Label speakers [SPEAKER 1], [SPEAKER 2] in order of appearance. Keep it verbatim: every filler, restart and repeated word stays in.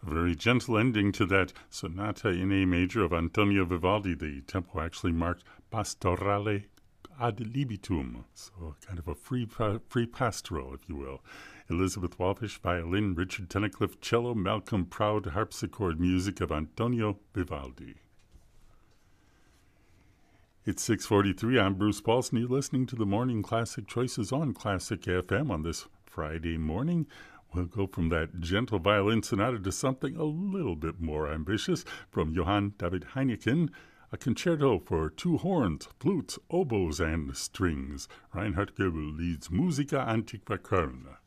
[SPEAKER 1] A very gentle ending to that Sonata in A major of Antonio Vivaldi. The tempo actually marked pastorale ad libitum, so kind of a free free pastoral, if you will. Elizabeth Walfish, violin, Richard Tunnicliffe, cello, Malcolm Proud, harpsichord, music of Antonio Vivaldi. It's six forty-three. I'm Bruce Paulson. You're listening to the Morning Classic Choices on Classic F M on this Friday morning. We'll go from that gentle violin sonata to something a little bit more ambitious from Johann David Heineken, a concerto for two horns, flutes, oboes, and strings. Reinhard Goebel leads Musica Antiqua Köln.